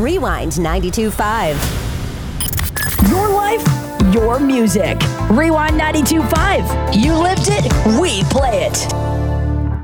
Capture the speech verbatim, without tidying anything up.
Rewind ninety-two point five. Your life, your music. Rewind ninety-two point five. You lived it, we play it.